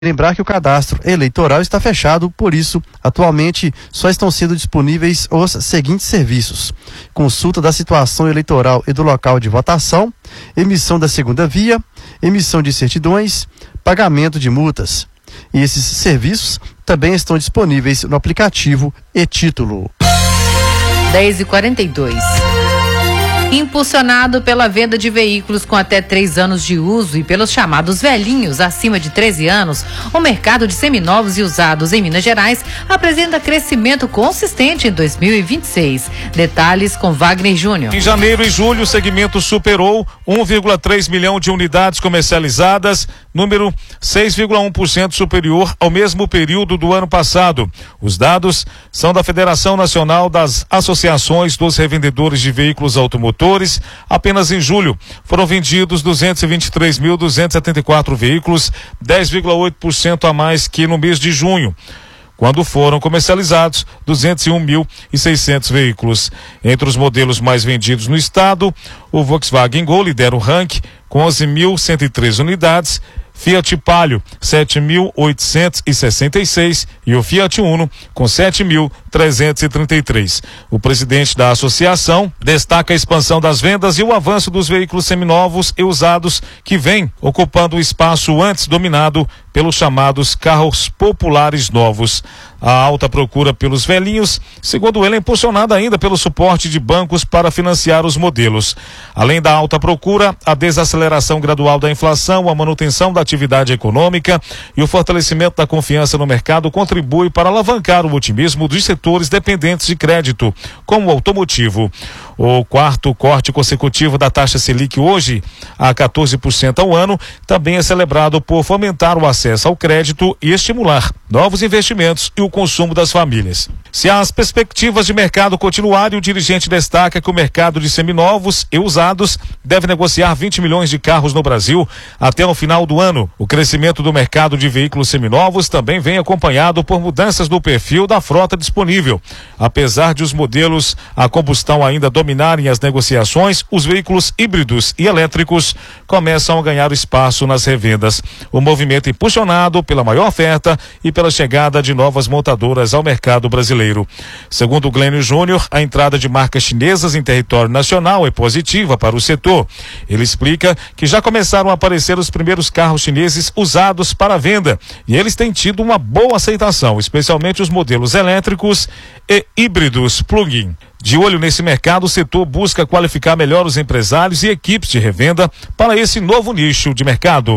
Lembrar que o cadastro eleitoral está fechado, por isso, atualmente só estão sendo disponíveis os seguintes serviços: consulta da situação eleitoral e do local de votação, emissão da segunda via, emissão de certidões, pagamento de multas. E esses serviços também estão disponíveis no aplicativo e-Título. 10h42. Impulsionado pela venda de veículos com até 3 anos de uso e pelos chamados velhinhos acima de 13 anos, o mercado de seminovos e usados em Minas Gerais apresenta crescimento consistente em 2026. Detalhes com Wagner Júnior. Em janeiro e julho, o segmento superou 1,3 milhão de unidades comercializadas, número 6,1% superior ao mesmo período do ano passado. Os dados são da Federação Nacional das Associações dos Revendedores de Veículos Automotores. Apenas em julho foram vendidos 223.274 veículos, 10,8% a mais que no mês de junho, quando foram comercializados 201.600 veículos. Entre os modelos mais vendidos no estado, o Volkswagen Gol lidera o ranking com 11.103 unidades, Fiat Palio 7.866 e o Fiat Uno com 7.333. O presidente da associação destaca a expansão das vendas e o avanço dos veículos seminovos e usados, que vem ocupando o espaço antes dominado pelos chamados carros populares novos. A alta procura pelos velhinhos, segundo ele, é impulsionada ainda pelo suporte de bancos para financiar os modelos. Além da alta procura, a desaceleração gradual da inflação, a manutenção da atividade econômica e o fortalecimento da confiança no mercado contribui para alavancar o otimismo dos setores dependentes de crédito, como o automotivo. O quarto corte consecutivo da taxa Selic, hoje a 14% ao ano, também é celebrado por fomentar o acesso ao crédito e estimular novos investimentos e o consumo das famílias. Se as perspectivas de mercado continuarem, o dirigente destaca que o mercado de seminovos e usados deve negociar 20 milhões de carros no Brasil até o final do ano. O crescimento do mercado de veículos seminovos também vem acompanhado por mudanças no perfil da frota disponível. Apesar de os modelos a combustão ainda dominarem as negociações, os veículos híbridos e elétricos começam a ganhar espaço nas revendas. O movimento é impulsionado pela maior oferta e pela chegada de novas montadoras ao mercado brasileiro. Segundo o Glênio Júnior, a entrada de marcas chinesas em território nacional é positiva para o setor. Ele explica que já começaram a aparecer os primeiros carros chineses usados para venda e eles têm tido uma boa aceitação, especialmente os modelos elétricos e híbridos plug-in. De olho nesse mercado, o setor busca qualificar melhor os empresários e equipes de revenda para esse novo nicho de mercado.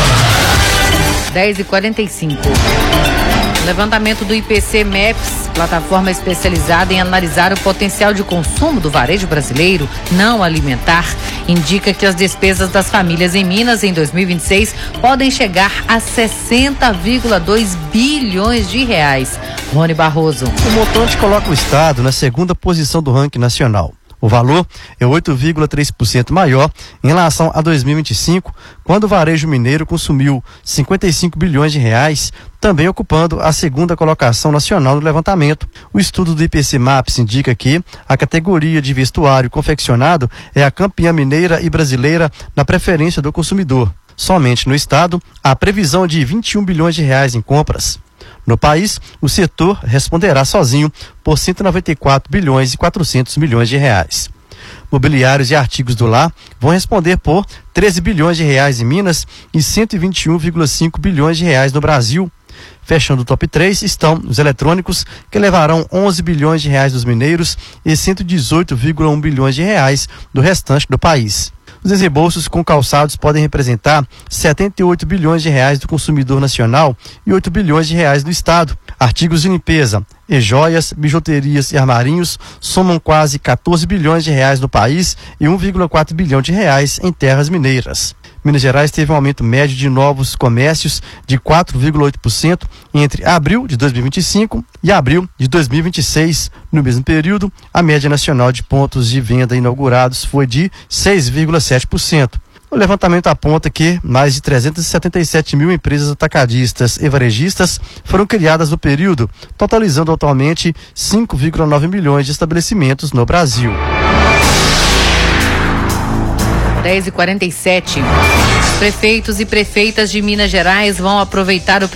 10h45. Levantamento do IPC-MEPS, plataforma especializada em analisar o potencial de consumo do varejo brasileiro não alimentar, indica que as despesas das famílias em Minas em 2026 podem chegar a 60,2 bilhões de reais. Rony Barroso. O montante coloca o estado na segunda posição do ranking nacional. O valor é 8,3% maior em relação a 2025, quando o varejo mineiro consumiu 55 bilhões de reais, também ocupando a segunda colocação nacional no levantamento. O estudo do IPC-MAPS indica que a categoria de vestuário confeccionado é a campeã mineira e brasileira na preferência do consumidor. Somente no estado, há previsão de 21 bilhões de reais em compras. No país, o setor responderá sozinho por 194 bilhões e 400 milhões de reais. Mobiliários e artigos do lar vão responder por 13 bilhões de reais em Minas e 121,5 bilhões de reais no Brasil. Fechando o top 3 estão os eletrônicos, que levarão 11 bilhões de reais dos mineiros e 118,1 bilhões de reais do restante do país. Os desembolsos com calçados podem representar 78 bilhões de reais do consumidor nacional e 8 bilhões de reais do estado. Artigos de limpeza e joias, bijuterias e armarinhos somam quase 14 bilhões de reais no país e 1,4 bilhão de reais em terras mineiras. Minas Gerais teve um aumento médio de novos comércios de 4,8% entre abril de 2025 e abril de 2026. No mesmo período, a média nacional de pontos de venda inaugurados foi de 6,7%. O levantamento aponta que mais de 377 mil empresas atacadistas e varejistas foram criadas no período, totalizando atualmente 5,9 milhões de estabelecimentos no Brasil. 10h47. Prefeitos e prefeitas de Minas Gerais vão aproveitar o